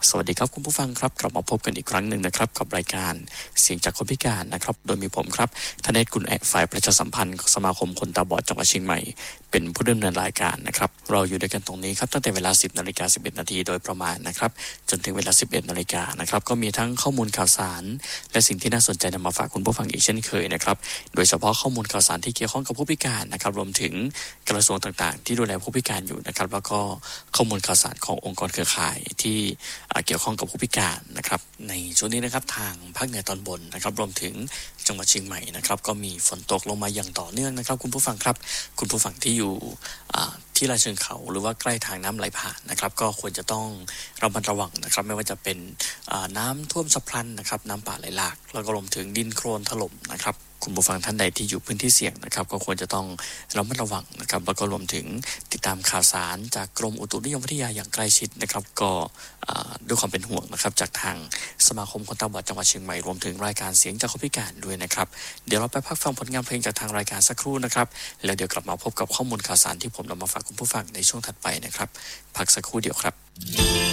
สวัสดีครับคุณผู้ฟังครับกลับมาพบกันอีกครั้งหนึ่งนะครับกับรายการเสียงจากคนพิการนะครับโดยมีผมครับธเนศกุลแอกฝ่ายประชาสัมพันธ์สมาคมคนตาบอดจังหวัดเชียงใหม่เป็นผู้ดำเนินรายการนะครับเราอยู่ด้วยกันตรงนี้ครับตั้งแต่เวลา 10:11 น.โดยประมาณนะครับจนถึงเวลา 11:00 น.นะครับก็มีทั้งข้อมูลข่าวสารและสิ่งที่น่าสนใจนำมาฝากคุณผู้ฟังอีกเช่นเคยนะครับโดยเฉพาะข้อมูลข่าวสารที่เกี่ยวข้องกับผู้พิการนะครับรวมถึงกระทรวงต่างๆที่ดูแลผู้พิการอยู่นะครับแล้วก็ข้อมูลข่าวสารขององค์กรเครือข่ายที่เกี่ยวข้องกับผู้พิการนะครับในช่วงนี้นะครับทางภาคเหนือตอนบนนะครับรวมถึงจังหวัดเชียงใหม่นะครับก็มีฝนตกลงมาอย่างต่อเนื่องนะครับคุณผู้ฟังครับคุณผู้ฟังที่อยู่ที่ลาดเชิงเขาหรือว่าใกล้ทางน้ำไหลผ่านนะครับก็ควรจะต้องระมัดระวังนะครับไม่ว่าจะเป็นน้ำท่วมฉับพลันนะครับน้ำป่าไหลหลากแล้วก็รวมถึงดินโคลนถล่มนะครับคุณผู้ฟังท่านใดที่อยู่พื้นที่เสี่ยงนะครับก็ควรจะต้องระมัดระวังนะครับแล้วก็รวมถึงติดตามข่าวสารจากกรมอุตุนิยมวิทยาอย่างใกล้ชิดนะครับก็ด้วยความเป็นห่วงนะครับจากทางสมาคมคนตาบอดจังหวัดเชียงใหม่รวมถึงรายการเสียงจากคนพิการด้วยนะครับเดี๋ยวเราไปพักฟังผลงานเพลงจากทางรายการสักครู่นะครับแล้วเดี๋ยวกลับมาพบกับข้อมูลข่าวสารที่ผมนำมาฝากคุณผู้ฟังในช่วงถัดไปนะครับพักสักครู่เดียวครับ